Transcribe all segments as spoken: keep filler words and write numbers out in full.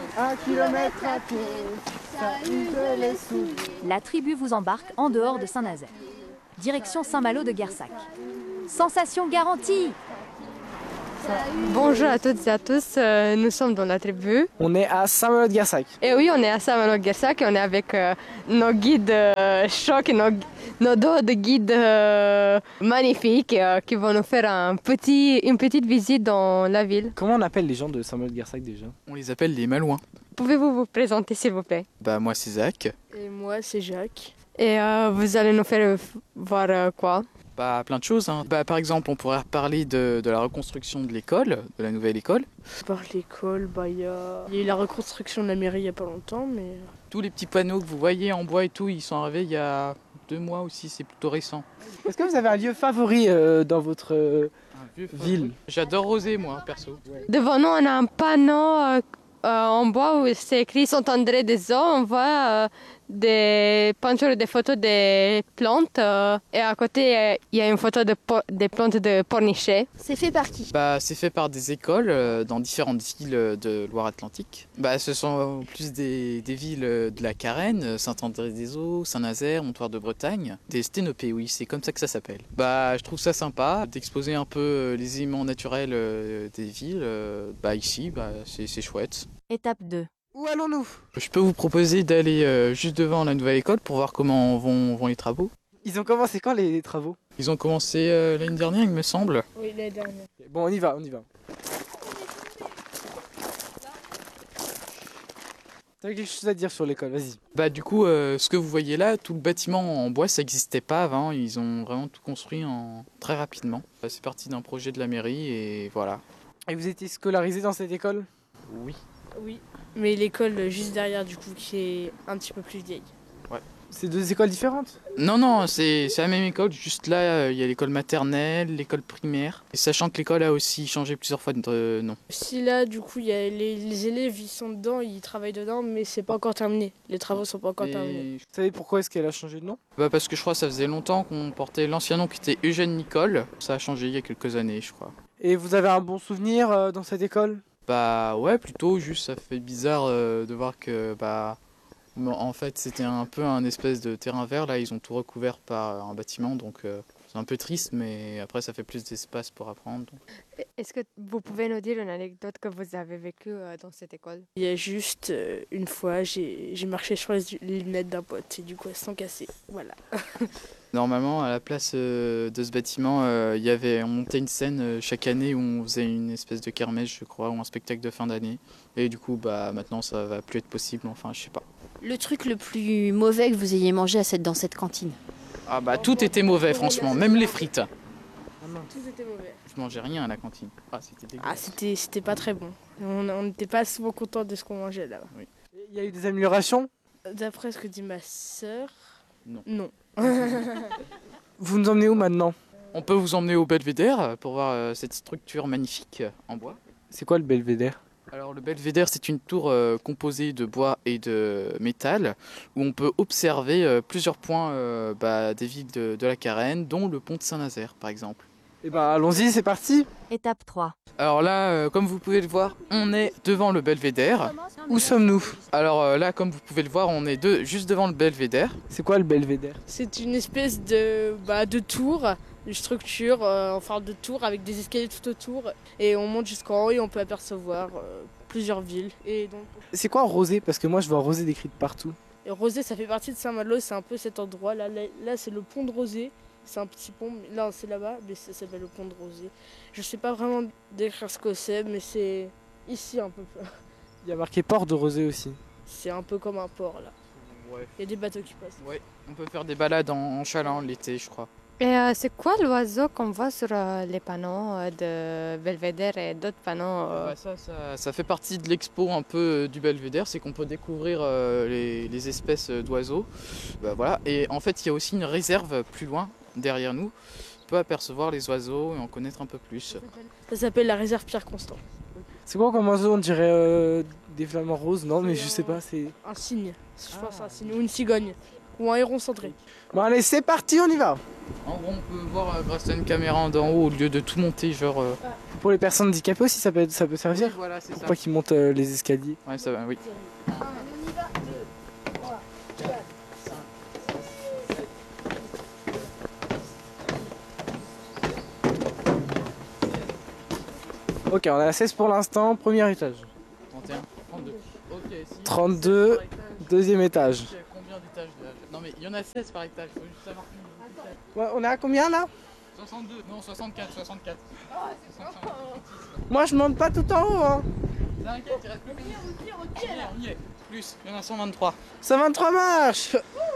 Un kilomètre à pied, ça use les souliers. La tribu vous embarque en dehors de Saint-Nazaire. Direction Saint-Malo de Guersac. Sensation garantie! Bonjour à toutes et à tous, euh, nous sommes dans la tribu. On est à Saint-Malo de Guersac. Et oui, on est à Saint-Malo de Guersac et on est avec euh, nos guides euh, chocs et nos, nos deux de guides euh, magnifiques euh, qui vont nous faire un petit, une petite visite dans la ville. Comment on appelle les gens de Saint-Malo de Guersac déjà? On les appelle les Malouins. Pouvez-vous vous présenter s'il vous plaît? Bah moi c'est Zach. Et moi c'est Jacques. Et euh, vous allez nous faire voir euh, quoi? Bah plein de choses. Hein. Bah, par exemple, on pourrait parler de, de la reconstruction de l'école, de la nouvelle école. Par l'école, bah il y a... y a eu la reconstruction de la mairie il n'y a pas longtemps, mais... Tous les petits panneaux que vous voyez en bois et tout, ils sont arrivés il y a deux mois aussi, c'est plutôt récent. Est-ce que vous avez un lieu favori euh, dans votre euh, ville? J'adore Rosé, moi, perso. Devant nous, on a un panneau euh, euh, en bois où c'est écrit Saint-André des Eaux. On voit euh, des peintures et des photos des plantes. Euh, et à côté, euh, il y a une photo de po- des plantes de pornichet. C'est fait par qui? Bah, c'est fait par des écoles euh, dans différentes villes de Loire-Atlantique. Bah, ce sont plus des, des villes de la Carène, Saint-André-des-Eaux, Saint-Nazaire, Montoire de Bretagne. Des sténopées, oui, c'est comme ça que ça s'appelle. Bah, je trouve ça sympa d'exposer un peu les éléments naturels euh, des villes. Euh, bah, ici, bah, c'est, c'est chouette. Étape deux. Où allons-nous? Je peux vous proposer d'aller euh, juste devant la nouvelle école pour voir comment vont, vont les travaux. Ils ont commencé quand les, les travaux? Ils ont commencé euh, l'année dernière, il me semble. Oui, l'année dernière. Bon, on y va, on y va. T'as quelque chose à dire sur l'école, vas-y. Bah du coup, euh, ce que vous voyez là, tout le bâtiment en bois, ça n'existait pas avant. Ils ont vraiment tout construit en... très rapidement. C'est parti d'un projet de la mairie et voilà. Et vous étiez scolarisé dans cette école? Oui. Oui, mais l'école juste derrière du coup qui est un petit peu plus vieille. C'est deux écoles différentes? Non, non, c'est, c'est la même école. Juste là, il y a l'école maternelle, l'école primaire. Et sachant que l'école a aussi changé plusieurs fois de euh, nom. Si là du coup il y a les, les élèves ils sont dedans, ils travaillent dedans, mais c'est pas encore terminé. Les travaux sont pas encore Et- terminés. Vous savez pourquoi est-ce qu'elle a changé de nom? Bah parce que je crois que ça faisait longtemps qu'on portait l'ancien nom qui était Eugène Nicole. Ça a changé il y a quelques années, je crois. Et vous avez un bon souvenir euh, dans cette école? Bah ouais, plutôt, juste ça fait bizarre euh, de voir que bah en fait c'était un peu un espèce de terrain vert, là ils ont tout recouvert par un bâtiment, donc euh, c'est un peu triste, mais après ça fait plus d'espace pour apprendre. donc. Est-ce que vous pouvez nous dire une anecdote que vous avez vécue euh, dans cette école? Il y a juste euh, une fois j'ai, j'ai marché sur les lunettes d'un pote et du coup elles sont cassées. Voilà. Normalement à la place euh, de ce bâtiment, euh, il y avait, on montait une scène euh, chaque année où on faisait une espèce de kermesse, je crois, ou un spectacle de fin d'année. Et du coup bah maintenant ça va plus être possible, enfin je sais pas. Le truc le plus mauvais que vous ayez mangé à cette, dans cette cantine? Ah bah tout était mauvais franchement, même les frites. Tout était mauvais. Je mangeais rien à la cantine. Ah c'était Ah dégueulasse. c'était, c'était pas très bon. On on n'était pas souvent content de ce qu'on mangeait là. Il y a eu des améliorations? D'après ce que dit ma sœur, Non. non. Vous nous emmenez où maintenant? On peut vous emmener au Belvédère pour voir euh, cette structure magnifique euh, en bois. C'est quoi le belvédère? Alors le Belvédère, c'est une tour euh, composée de bois et de métal où on peut observer euh, plusieurs points euh, bah, des villes de, de la Carène, dont le pont de Saint-Nazaire par exemple. Eh ben allons-y, c'est parti. Étape trois. Alors là, euh, comme vous pouvez le voir, on est devant le Belvédère. Où sommes-nous? Alors euh, là, comme vous pouvez le voir, on est de, juste devant le Belvédère. C'est quoi le belvédère? C'est une espèce de, bah, de tour, une structure euh, en forme de tour avec des escaliers tout autour. Et on monte jusqu'en haut et on peut apercevoir euh, plusieurs villes. Et donc, C'est quoi Rosé? Parce que moi je vois Rosé décrit de partout. et Rosé, ça fait partie de Saint-Malo, c'est un peu cet endroit. Là, là, là, c'est le pont de Rosé. C'est un petit pont, mais là c'est là-bas, mais ça s'appelle le pont de Rosé. Je sais pas vraiment décrire ce que c'est, mais c'est ici un peu. Il y a marqué port de Rosé aussi. C'est un peu comme un port là. Ouais. Il y a des bateaux qui passent. Ouais. On peut faire des balades en, en chaland l'été, je crois. Et euh, c'est quoi l'oiseau qu'on voit sur euh, les panneaux euh, de Belvédère et d'autres panneaux euh, Bah, ça, ça, ça fait partie de l'expo un peu euh, du Belvédère, c'est qu'on peut découvrir euh, les, les espèces euh, d'oiseaux. Bah, voilà. Et en fait, il y a aussi une réserve plus loin, derrière nous. On peut apercevoir les oiseaux et en connaître un peu plus. Ça s'appelle la réserve Pierre Constant. C'est quoi comme oiseau? On dirait euh, des flamants roses? Non mais je sais pas, c'est... Un cygne, je pense un cygne, ou une cigogne, ou un héron cendré. Bon allez, c'est parti, on y va. En gros, on peut voir euh, grâce à une caméra d'en haut, au lieu de tout monter, genre euh, Pour les personnes handicapées aussi, ça peut, ça peut servir. Oui, voilà, c'est Pour ça. pas qu'ils montent euh, les escaliers. Ouais, ça va, oui. Ok, on est à seize pour l'instant, premier étage. trente et un, trente-deux. Ok, si. trente-deux, par étage, deuxième étage. il y a combien d'étages déjà? Non mais il y en a seize par étage, faut juste savoir combien d'étages. Ouais, on est à combien là? soixante-deux, non soixante-quatre, soixante-quatre. soixante-cinq, Moi je monte pas tout en haut hein. T'inquiète, il reste plus que on y est, on y est. Plus, il y en a cent vingt-trois. cent vingt-trois marches.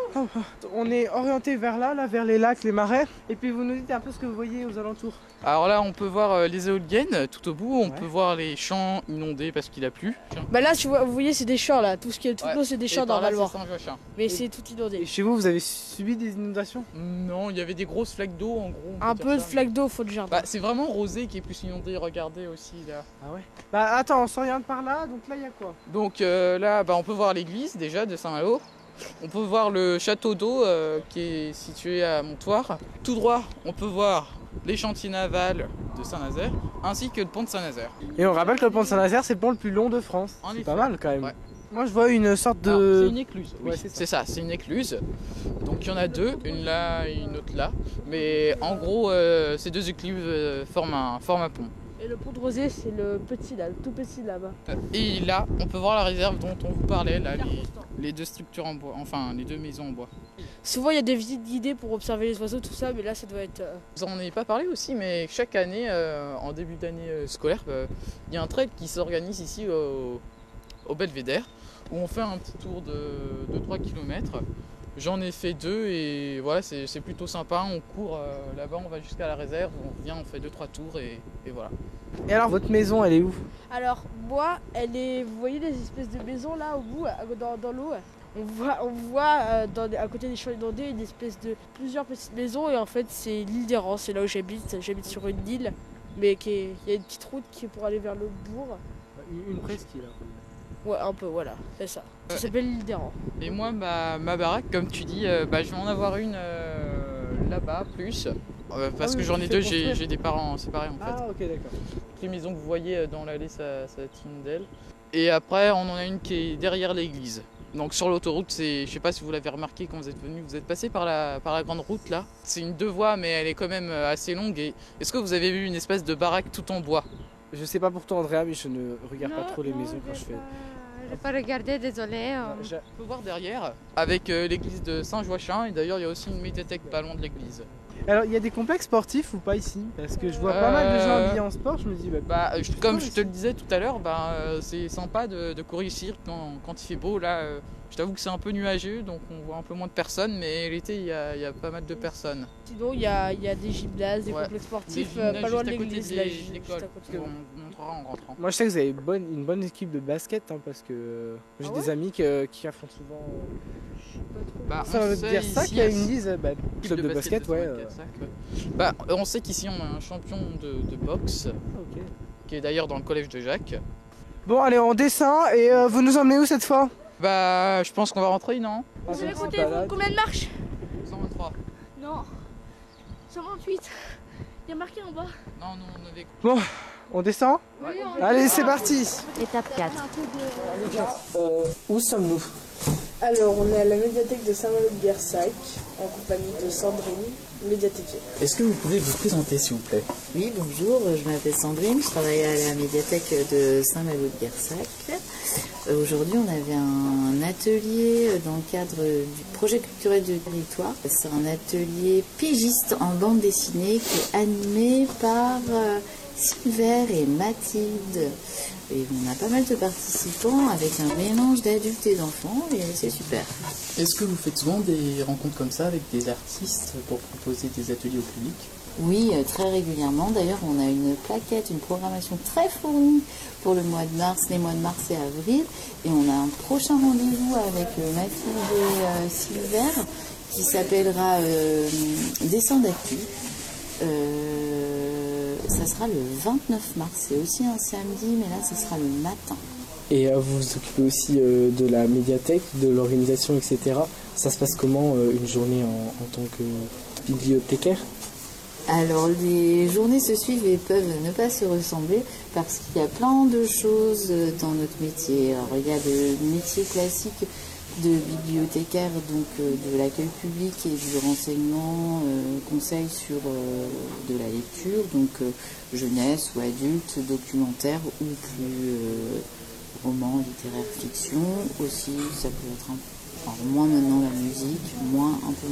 On est orienté vers là, là, vers les lacs, les marais. Et puis vous nous dites un peu ce que vous voyez aux alentours. Alors là, on peut voir euh, les éoliennes tout au bout, on Ouais. peut voir les champs inondés parce qu'il a plu. Bah là, tu vois, vous voyez, c'est des champs là. Tout ce qui est tout Ouais. l'eau, c'est des Et champs par là, normalement. c'est Saint-Joachim. Mais c'est tout Et inondé. chez vous, vous avez subi des inondations? Non, il y avait des grosses flaques d'eau en gros. on peut Un dire peu de ça. flaque d'eau au fond du jardin. Bah, c'est vraiment Rosé qui est plus inondé, regardez aussi là. Ah ouais. Bah attends, on s'oriente par là, donc là il y a quoi? Donc euh, là, bah, on peut voir l'église déjà de Saint-Malo. On peut voir le château d'eau euh, qui est situé à Montoire. Tout droit, on peut voir les chantiers navals de Saint-Nazaire ainsi que le pont de Saint-Nazaire. Et on rappelle que le pont de Saint-Nazaire, c'est le pont le plus long de France. En C'est effet. pas mal quand même. Ouais. Moi je vois une sorte Alors, c'est de... une écluse, oui, Ouais, c'est ça. c'est ça, c'est une écluse. Donc il y en a deux, une là et une autre là. Mais en gros, euh, ces deux écluses euh, forment, un, forment un pont. Et le pont de Rosé, c'est le petit là, le tout petit là-bas. Et là, on peut voir la réserve dont on vous parlait, là, les, les deux structures en bois, enfin les deux maisons en bois. Souvent, il y a des visites guidées pour observer les oiseaux, tout ça, mais là, ça doit être. euh, Vous en avez pas parlé aussi, mais chaque année, euh, en début d'année euh, scolaire, euh, il y a un trail qui s'organise ici au, au Belvédère, où on fait un petit tour de, de trois kilomètres. J'en ai fait deux et voilà, c'est c'est plutôt sympa. On court euh, là-bas, on va jusqu'à la réserve, on revient, on fait deux trois tours et, et voilà. Et alors votre maison, elle est où? Alors, moi, elle est. Vous voyez les espèces de maisons là au bout, à- dans, dans l'eau? On voit, on voit euh, dans, à côté des champs inondés une espèce de plusieurs petites maisons et en fait c'est l'île des Rangs, c'est là où j'habite. J'habite sur une île, mais qui est- il y a une petite route qui est pour aller vers le bourg. Une presqu'île. Ouais, un peu, voilà, c'est ça. Ça s'appelle l'île des Rangs. Et moi, ma, ma baraque, comme tu dis, euh, bah, je vais en avoir une euh, là-bas, plus. Euh, parce Ah oui, que j'en tu ai fais deux, j'ai construire. j'ai des parents séparés en fait. Ah ok d'accord. Les maisons que vous voyez euh, dans l'allée, ça, ça tine d'elle. Et après, on en a une qui est derrière l'église. Donc sur l'autoroute, c'est, je sais pas si vous l'avez remarqué quand vous êtes venu, vous êtes passé par la, par la grande route là. C'est une deux voies, mais elle est quand même euh, assez longue. Et est-ce que vous avez vu une espèce de baraque tout en bois? Je sais pas pour toi Andrea, mais je ne regarde pas trop les maisons quand je fais... Je n'ai pas regardé, désolé. euh. J'ai- On peut voir derrière, avec euh, l'église de Saint-Joachim. Et d'ailleurs, il y a aussi une médiathèque pas loin de l'église. Alors il y a des complexes sportifs ou pas ici? Parce que je vois pas mal de gens Euh, habillés en sport, je me dis... Bah, Bah, je- comme je ici. te le disais tout à l'heure, bah, euh, c'est sympa de, de courir ici quand, quand il fait beau. Là, euh, je t'avoue que c'est un peu nuageux, donc on voit un peu moins de personnes, mais l'été, il y a, il y a pas mal de personnes. Sinon, il y a, il y a des gymnases, des Ouais. complexes Des sportifs euh, gymnases pas loin de juste à côté l'église. des- là, de juste l'école. à côté. On vous montrera en rentrant. Moi je sais que vous avez une bonne, une bonne équipe de basket, hein, parce que euh, j'ai Ah des ouais amis que- qui affrontent souvent... Bah, Ça on veut sait dire ça ici, qu'il y a à- une lise, bah, équipe club de basket, ouais. euh, Saint-Macaire-Sac, ouais. Bah, on sait qu'ici, on a un champion de, de boxe, ok. qui est d'ailleurs dans le collège de Jacques. Bon allez, on descend et euh, vous nous emmenez où cette fois? Bah, je pense qu'on va rentrer, non Ah, Vous avez on se compté, balade. vous, combien de marches? cent vingt-trois. Non. cent vingt-huit. Il y a marqué en bas. Non, non, on avait... On descend? Allez, c'est parti. Étape quatre. Euh, où sommes-nous? Alors, on est à la médiathèque de Saint-Malo de Guersac, en compagnie de Sandrine, médiathécaire. Est-ce que vous pouvez vous présenter, s'il vous plaît? Oui, bonjour, je m'appelle Sandrine, je travaille à la médiathèque de Saint-Malo de Guersac. Euh, Aujourd'hui, on avait un atelier dans le cadre du projet culturel du territoire. C'est un atelier pigiste en bande dessinée qui est animé par euh, Sylvain et Mathilde. Et on a pas mal de participants avec un mélange d'adultes et d'enfants et c'est super. Est-ce que vous faites souvent des rencontres comme ça avec des artistes pour proposer des ateliers au public? Oui, euh, très régulièrement. D'ailleurs, on a une plaquette, une programmation très fournie pour le mois de mars, les mois de mars et avril. Et on a un prochain rendez-vous avec euh, Mathilde et euh, Sylvain qui s'appellera euh, Descend d'actu. Euh, ça sera le vingt-neuf mars. C'est aussi un samedi, mais là, ce sera le matin. Et euh, vous vous occupez aussi euh, de la médiathèque, de l'organisation, et cetera. Ça se passe comment euh, une journée en, en tant que bibliothécaire? Alors les journées se suivent et peuvent ne pas se ressembler parce qu'il y a plein de choses dans notre métier. Alors il y a le métier classique de bibliothécaire, donc euh, de l'accueil public et du renseignement, euh, conseil sur euh, de la lecture, donc euh, jeunesse ou adulte, documentaire ou plus euh, roman, littéraire, fiction. Aussi ça peut être un, alors moins maintenant la musique, moins un peu